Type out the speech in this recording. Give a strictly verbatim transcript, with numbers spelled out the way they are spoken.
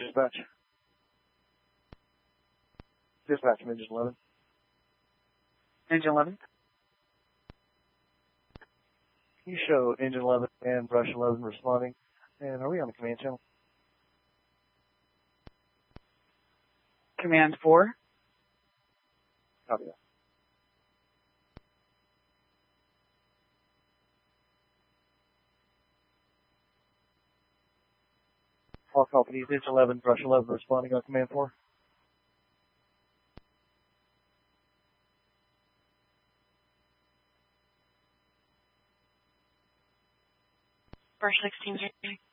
Dispatch. Dispatch from Engine eleven. Engine eleven. You show Engine eleven and Brush eleven responding. And are we on the command channel? Command four. Copy that. All companies, Engine eleven, Brush eleven responding on command four. Brush sixteen.